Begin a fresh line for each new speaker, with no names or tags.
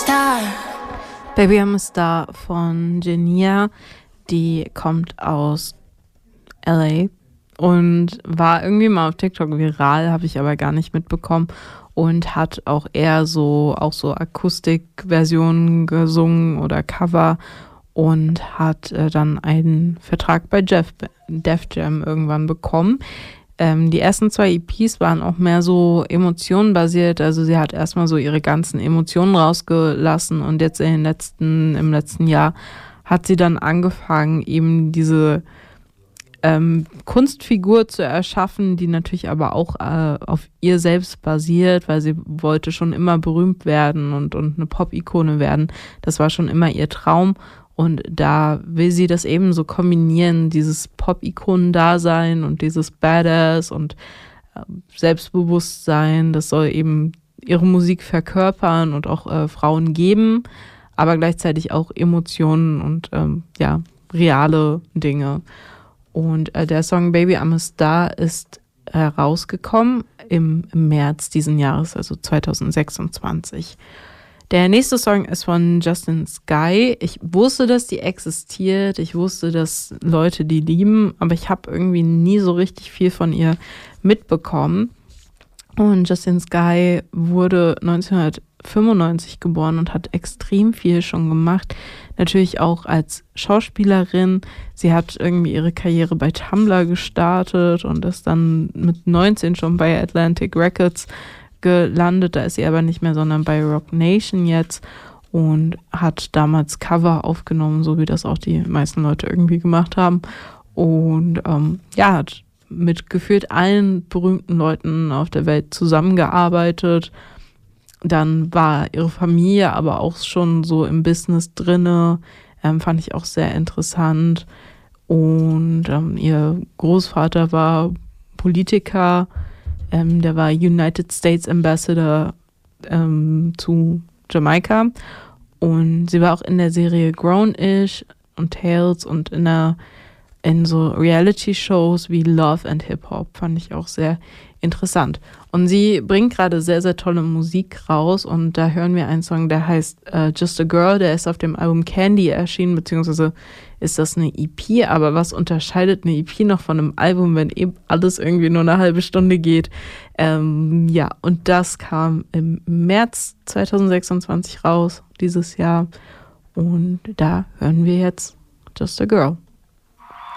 Baby I'm a Star von Jenia, die kommt aus LA und war irgendwie mal auf TikTok viral, habe ich aber gar nicht mitbekommen und hat auch eher so Akustikversionen gesungen oder Cover und hat dann einen Vertrag bei Def Jam irgendwann bekommen. Die ersten 2 EPs waren auch mehr so emotionenbasiert, also sie hat erstmal so ihre ganzen Emotionen rausgelassen und jetzt im letzten Jahr hat sie dann angefangen, eben diese Kunstfigur zu erschaffen, die natürlich aber auch auf ihr selbst basiert, weil sie wollte schon immer berühmt werden und eine Pop-Ikone werden. Das war schon immer ihr Traum. Und da will sie das eben so kombinieren, dieses Pop-Ikonen-Dasein und dieses Badass und Selbstbewusstsein. Das soll eben ihre Musik verkörpern und auch Frauen geben, aber gleichzeitig auch Emotionen und reale Dinge. Und der Song Baby I'm a Star ist herausgekommen im März diesen Jahres, also 2026. Der nächste Song ist von Justin Sky. Ich wusste, dass die existiert. Ich wusste, dass Leute die lieben, aber ich habe irgendwie nie so richtig viel von ihr mitbekommen. Und Justin Sky wurde 1995 geboren und hat extrem viel schon gemacht. Natürlich auch als Schauspielerin. Sie hat irgendwie ihre Karriere bei Tumblr gestartet und ist dann mit 19 schon bei Atlantic Records gelandet. Da ist sie aber nicht mehr, sondern bei Roc Nation jetzt und hat damals Cover aufgenommen, so wie das auch die meisten Leute irgendwie gemacht haben. Und hat mit gefühlt allen berühmten Leuten auf der Welt zusammengearbeitet. Dann war ihre Familie aber auch schon so im Business drinne, fand ich auch sehr interessant. Und ihr Großvater war Politiker, der war United States Ambassador zu Jamaika. Und sie war auch in der Serie Grown-ish und Tales und in so Reality-Shows wie Love and Hip-Hop, fand ich auch sehr interessant. Und sie bringt gerade sehr, sehr tolle Musik raus und da hören wir einen Song, der heißt Just a Girl, der ist auf dem Album Candy erschienen, beziehungsweise ist das eine EP, aber was unterscheidet eine EP noch von einem Album, wenn eben alles irgendwie nur eine halbe Stunde geht? Und das kam im März 2026 raus, dieses Jahr, und da hören wir jetzt Just a Girl.